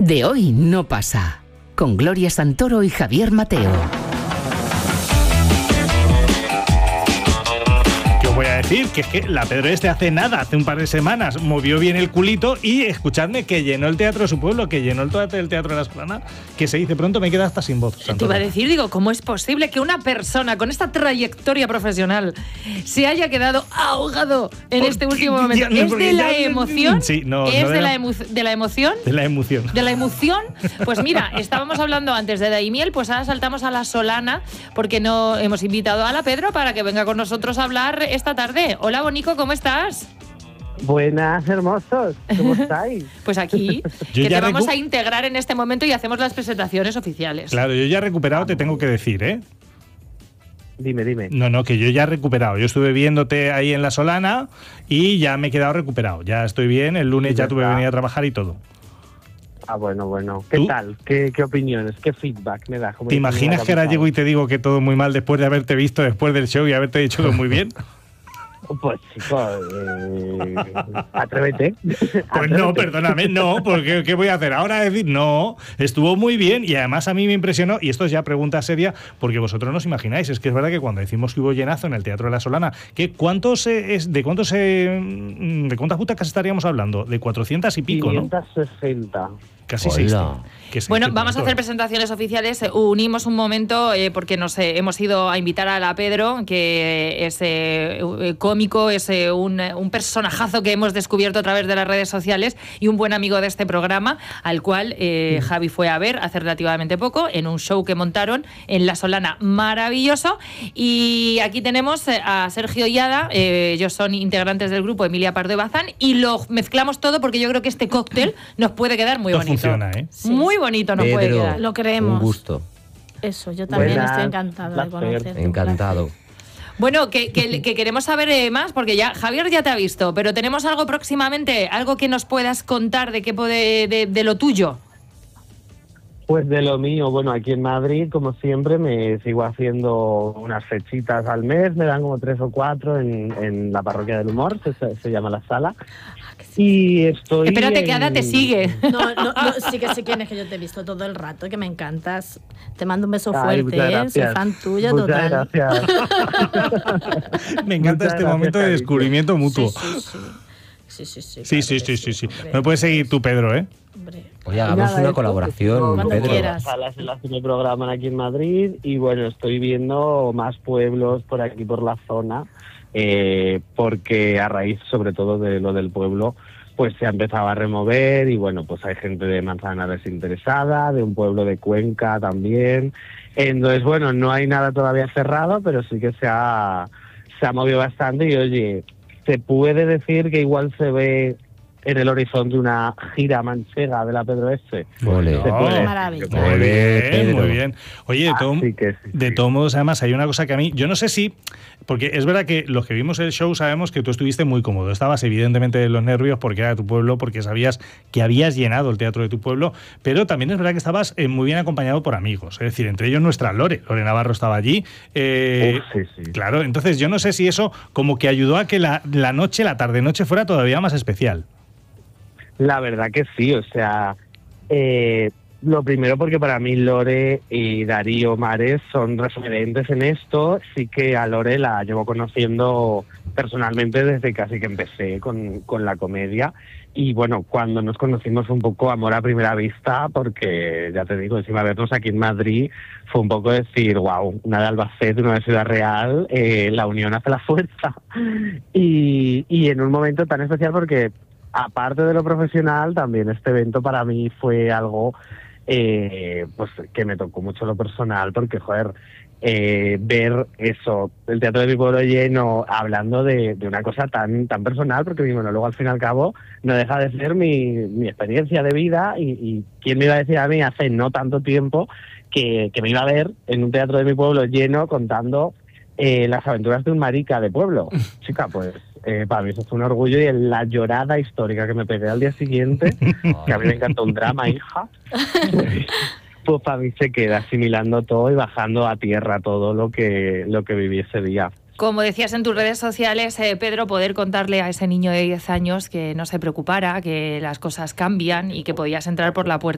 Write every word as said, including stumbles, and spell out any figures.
De hoy no pasa, con Gloria Santoro y Javier Mateo. Voy a decir que es que la Pedro Este hace nada, hace un par de semanas, movió bien el culito y escuchadme que llenó el teatro de su pueblo, que llenó el teatro de la Solana, que se dice pronto me queda hasta sin voz. Te iba a decir, digo, ¿cómo es posible que una persona con esta trayectoria profesional se haya quedado ahogado en este último momento? Ya, no, ¿Es de la ya, emoción? Sí, no, ¿Es no de, de, la la, emo de la emoción? De la emoción. ¿De la emoción? Pues mira, estábamos hablando antes de Daimiel, pues ahora saltamos a la Solana, porque no hemos invitado a la Pedro para que venga con nosotros a hablar esta tarde. Hola, Bonico, ¿cómo estás? Buenas, hermosos, ¿cómo estáis? Pues aquí, que te vamos a integrar en este momento y hacemos las presentaciones oficiales. Claro, yo ya he recuperado, te tengo que decir, ¿eh? Dime, dime. No, no, que yo ya he recuperado. Yo estuve viéndote ahí en la Solana y ya me he quedado recuperado. Ya estoy bien, el lunes ya tuve que venir a trabajar y todo. Ah, bueno, bueno. ¿Qué ¿Tú? tal? ¿Qué, ¿Qué opiniones? ¿Qué feedback me das? ¿Te imaginas que ahora llego y te digo que todo muy mal después de haberte visto después del show y haberte dicho todo muy bien? Pues chicos, eh, atrévete. Pues atrévete. no, perdóname, no, porque ¿qué voy a hacer ahora? Decir, no, estuvo muy bien y además a mí me impresionó, y esto es ya pregunta seria, porque vosotros no os imagináis, es que es verdad que cuando decimos que hubo llenazo en el Teatro de la Solana, ¿qué, cuántos, eh, es, ¿de cuántos eh, de cuántas butacas estaríamos hablando? De cuatrocientas y pico, quinientos sesenta. ¿no? Casi Hola. seiscientos. Bueno, vamos a hacer presentaciones oficiales. Unimos un momento eh, porque nos eh, hemos ido a invitar a la Pedro, que es eh, cómico, es eh, un, un personajazo que hemos descubierto a través de las redes sociales y un buen amigo de este programa, al cual eh, sí. Javi fue a ver hace relativamente poco en un show que montaron en La Solana, maravilloso. Y aquí tenemos a Sergio Iada, eh, ellos son integrantes del grupo Emilia Pardo y Bazán, y lo mezclamos todo porque yo creo que este cóctel nos puede quedar muy Esto bonito. Funciona, ¿eh? Sí. Muy bonito nos Pedro, puede quedar. Lo creemos. Un gusto. Eso, yo también Buenas, estoy encantada de conocerte. Encantado. Bueno, que, que, que queremos saber eh, más, porque ya Javier ya te ha visto, pero tenemos algo próximamente, algo que nos puedas contar de, qué puede, de, de lo tuyo. Pues de lo mío, bueno, aquí en Madrid, como siempre, me sigo haciendo unas fechitas al mes, me dan como tres o cuatro en, en la Parroquia del Humor, se, se llama La Sala. Y estoy. Espérate, en... que Ada te sigue. No, no, no, sí que sé quién es, que yo te he visto todo el rato, que me encantas. Te mando un beso Ay, fuerte, ¿eh? Soy fan tuya muchas total. Gracias. Me encanta Muchas este momento gracias, de descubrimiento mutuo. Sí, sí, sí. Sí, sí, sí. Sí, claro sí, sí, sí, sí, sí. hombre. Me puedes seguir tú, Pedro, ¿eh? Hombre. Oye, hagamos Nada, una esto, colaboración, Cuando Pedro. quieras. Las salas en las que me programan aquí en Madrid y bueno, estoy viendo más pueblos por aquí, por la zona, eh, porque a raíz sobre todo de lo del pueblo, pues se ha empezado a remover y bueno, pues hay gente de Manzanares interesada, de un pueblo de Cuenca también. Entonces, bueno, no hay nada todavía cerrado, pero sí que se ha, se ha movido bastante y oye, se puede decir que igual se ve en el horizonte una gira manchega de la Pedro Este. Ole. Se puede. Maravilla. Muy Muy bien, bien, muy Pedro. bien. Oye, de, todo- Así que sí, de sí. todos modos, además, hay una cosa que a mí, yo no sé si, porque es verdad que los que vimos el show sabemos que tú estuviste muy cómodo, estabas evidentemente de los nervios porque era de tu pueblo, porque sabías que habías llenado el teatro de tu pueblo, pero también es verdad que estabas eh, muy bien acompañado por amigos, es decir, entre ellos nuestra Lore, Lore Navarro estaba allí. Eh, Uf, sí, sí. Claro, entonces yo no sé si eso como que ayudó a que la, la noche, la tarde-noche fuera todavía más especial. La verdad que sí, o sea, eh, lo primero porque para mí Lore y Darío Mares son referentes en esto, sí que a Lore la llevo conociendo personalmente desde casi que empecé con, con la comedia y bueno, cuando nos conocimos un poco amor a primera vista porque ya te digo, encima vernos aquí en Madrid fue un poco decir, wow, una de Albacete, una de Ciudad Real, eh, la unión hace la fuerza y, y en un momento tan especial porque aparte de lo profesional, también este evento para mí fue algo eh, pues que me tocó mucho lo personal, porque, joder, eh, ver eso, el teatro de mi pueblo lleno, hablando de, de una cosa tan tan personal, porque bueno, luego al fin y al cabo no deja de ser mi, mi experiencia de vida y, y quién me iba a decir a mí hace no tanto tiempo que, que me iba a ver en un teatro de mi pueblo lleno contando eh, las aventuras de un marica de pueblo. Chica, pues Eh, para mí eso fue un orgullo y la llorada histórica que me pegué al día siguiente, que a mí me encantó un drama, hija, pues, pues para mí se queda asimilando todo y bajando a tierra todo lo que lo que viví ese día. Como decías en tus redes sociales, eh, Pedro, poder contarle a ese niño de diez años que no se preocupara, que las cosas cambian y que podías entrar por la puerta